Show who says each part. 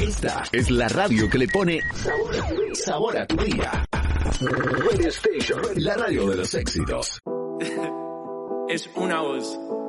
Speaker 1: Esta es la radio que le pone sabor a tu día. Radio Station, la radio de los éxitos.
Speaker 2: Es una voz.